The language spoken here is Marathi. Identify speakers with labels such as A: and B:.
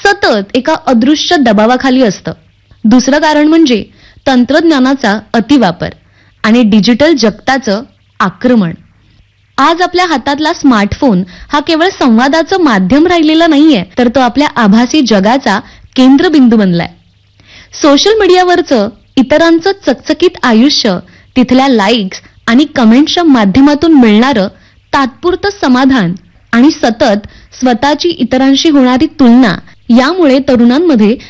A: सतत एका अदृश्य दबावाखाली असतं. दुसरं कारण म्हणजे तंत्रज्ञानाचा अतिवापर आणि डिजिटल जगताचं आक्रमण. आज आपल्या हातातला स्मार्टफोन हा केवळ संवादाचं माध्यम राहिलेला नाहीये, तर तो आपल्या आभासी जगाचा केंद्रबिंदू बनलाय. सोशल मीडियावरचं इतरांचं चकचकीत आयुष्य, तिथल्या लाईक्स आणि कमेंट्सच्या माध्यमातून मिळणारं तात्पुरतं समाधान आणि सतत स्वतःची इतरांशी होणारी तुलना यामुळे तरुणांमध्ये